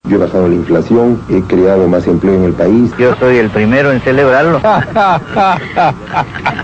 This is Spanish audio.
Yo he bajado la inflación, he creado más empleo en el país. Yo soy el primero en celebrarlo.